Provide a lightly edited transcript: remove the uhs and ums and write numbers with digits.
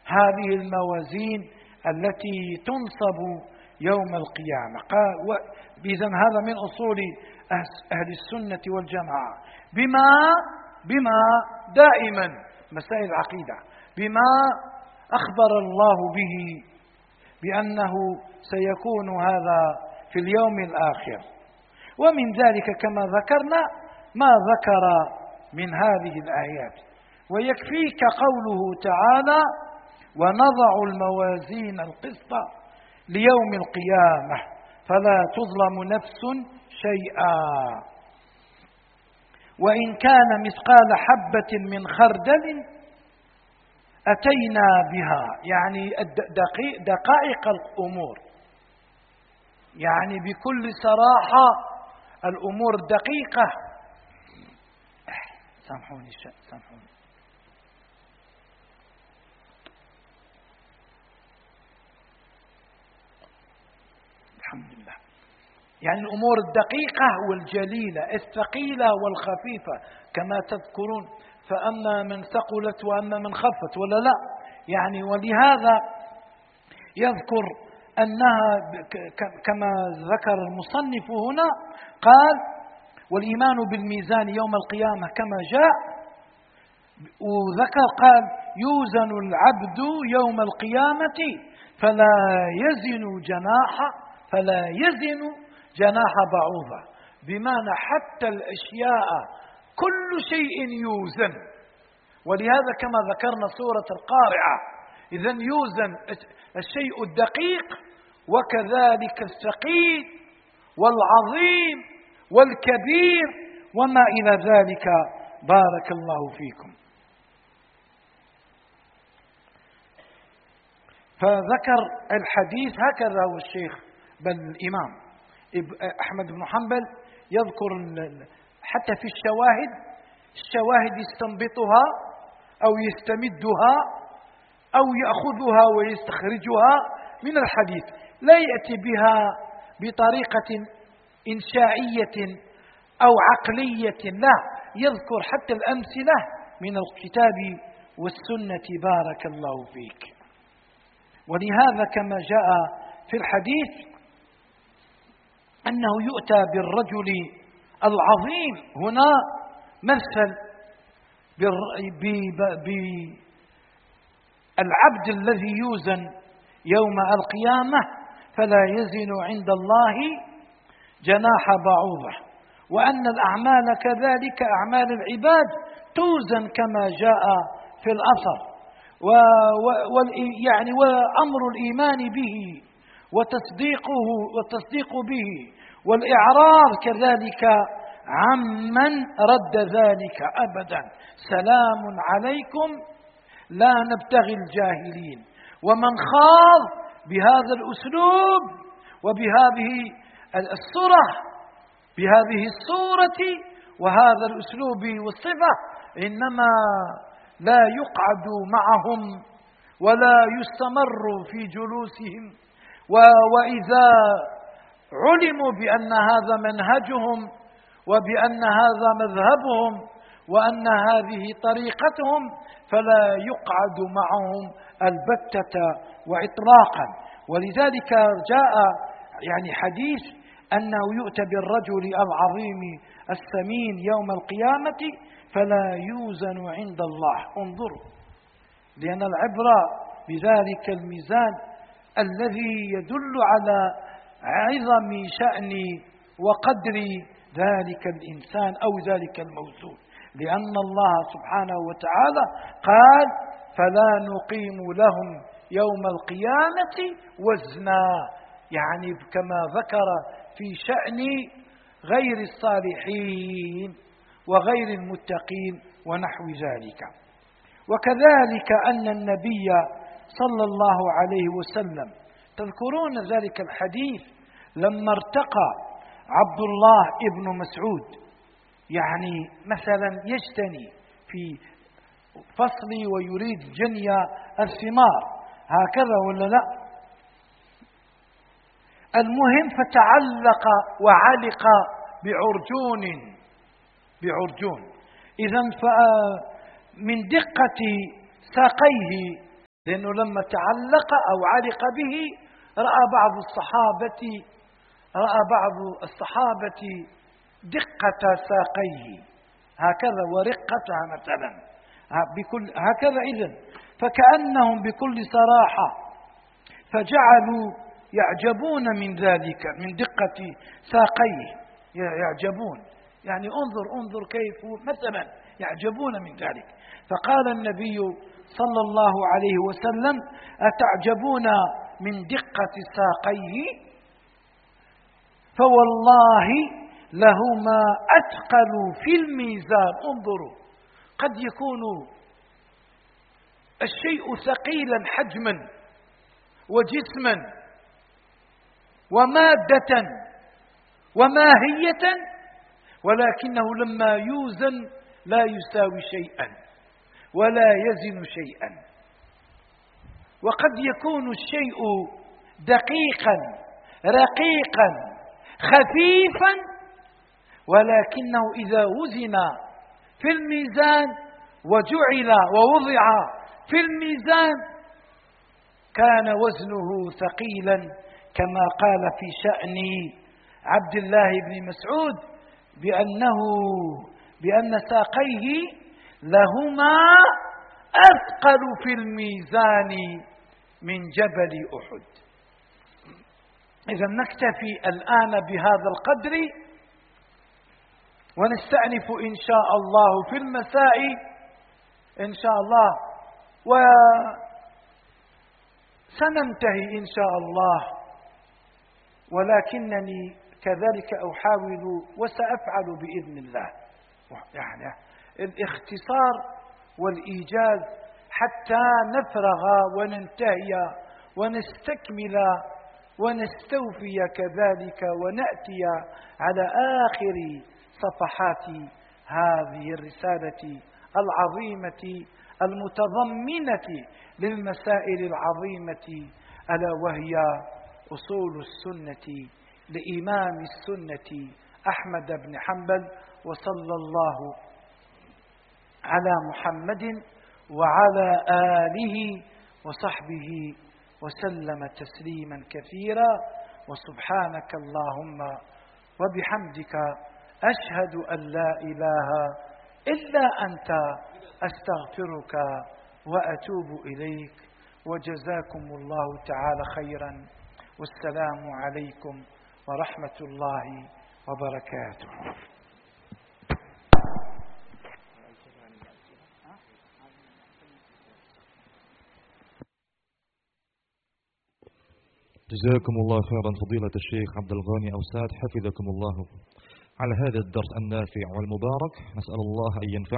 هذه الموازين التي تنصب يوم القيامة. إذن هذا من أصول أهل السنة والجماعة، بما دائما مسائل العقيدة، بما أخبر الله به بأنه سيكون هذا في اليوم الآخر. ومن ذلك كما ذكرنا ما ذكر من هذه الآيات. ويكفيك قوله تعالى: ونضع الموازين القسط ليوم القيامة فلا تظلم نفس شيئا وإن كان مثقال حبة من خردل أتينا بها. يعني دقائق الأمور، يعني بكل صراحة الأمور دقيقة. سامحوني. الحمد لله. يعني الأمور الدقيقة والجليلة، الثقيلة والخفيفة كما تذكرون، فأما من ثقلت وأما من خفت، ولا لا؟ يعني ولهذا يذكر أنها كما ذكر المصنف هنا قال: والإيمان بالميزان يوم القيامة كما جاء. وذكر قال: يوزن العبد يوم القيامة فلا يزن جناح بعوضة، بمعنى حتى الأشياء كل شيء يوزن. ولهذا كما ذكرنا سورة القارعة، إذن يوزن الشيء الدقيق وكذلك الثقيل والعظيم والكبير وما إلى ذلك. بارك الله فيكم. فذكر الحديث هكذا هو الشيخ بل الإمام أحمد بن حنبل يذكر حتى في الشواهد يستنبطها أو يستمدها أو يأخذها ويستخرجها من الحديث، لا يأتي بها بطريقة إنشائية أو عقلية، لا، يذكر حتى الأمثلة من الكتاب والسنة. بارك الله فيك. ولهذا كما جاء في الحديث أنه يؤتى بالرجل العظيم، هنا مثل بالعبد الذي يوزن يوم القيامة فلا يزن عند الله جناح بعوضة، وأن الأعمال كذلك أعمال العباد توزن كما جاء في الأثر، يعني وأمر الإيمان به والتصديق به والإعراض كذلك عمن رد ذلك أبدا. سلام عليكم لا نبتغي الجاهلين. ومن خاض بهذا الأسلوب وبهذه الصورة وهذا الأسلوب والصفة إنما لا يقعد معهم ولا يستمر في جلوسهم، وإذا علموا بأن هذا منهجهم وبأن هذا مذهبهم وأن هذه طريقتهم فلا يقعد معهم البتة وإطلاقا. ولذلك جاء يعني حديث أنه يؤتى بالرجل العظيم الثمين يوم القيامة فلا يوزن عند الله. انظروا، لأن العبرة بذلك الميزان الذي يدل على عظم شأن وقدر ذلك الإنسان أو ذلك الموزون، لأن الله سبحانه وتعالى قال: فلا نقيم لهم يوم القيامة وزنا، يعني كما ذكر في شأن غير الصالحين وغير المتقين ونحو ذلك. وكذلك أن النبي صلى الله عليه وسلم، تذكرون ذلك الحديث لما ارتقى عبد الله ابن مسعود، يعني مثلا يجتني في فصل ويريد جني الثمار، هكذا ولا لا؟ المهم فتعلق وعلق بعرجون. إذن من دقة ساقيه لأنه لما تعلق أو علق به رأى بعض الصحابة دقة ساقيه هكذا ورقتها مثلا هكذا إذن، فكأنهم بكل صراحة فجعلوا يعجبون من ذلك، من دقة ساقيه يعجبون، يعني انظر كيف مثلا يعجبون من ذلك. فقال النبي صلى الله عليه وسلم: أتعجبون من دقة ساقيه؟ فوالله لهما أثقل في الميزان. انظروا، قد يكون الشيء ثقيلا حجما وجسما ومادة وماهية، ولكنه لما يوزن لا يساوي شيئا ولا يزن شيئا. وقد يكون الشيء دقيقا رقيقا خفيفا، ولكنه إذا وزن في الميزان وجعل ووضع في الميزان كان وزنه ثقيلا، كما قال في شأن عبد الله بن مسعود بأن ساقيه لهما أثقل في الميزان من جبل أحد. إذا نكتفي الآن بهذا القدر، ونستأنف إن شاء الله في المساء إن شاء الله، وسننتهي إن شاء الله. ولكنني كذلك أحاول وسأفعل بإذن الله يعني الاختصار والإيجاز حتى نفرغ وننتهي ونستكمل ونستوفي كذلك ونأتي على آخر صفحات هذه الرسالة العظيمة المتضمنة للمسائل العظيمة، ألا وهي أصول السنة لإمام السنة أحمد بن حنبل. وصلى الله على محمد وعلى آله وصحبه وسلم تسليما كثيرا. وسبحانك اللهم وبحمدك أشهد أن لا إله إلا أنت أستغفرك وأتوب إليك. وجزاكم الله تعالى خيرا، والسلام عليكم ورحمة الله وبركاته. جزاكم الله خيرا فضيلة الشيخ عبد الغني أوساد، حفظكم الله على هذا الدرس النافع والمبارك. نسأل الله أن ينفع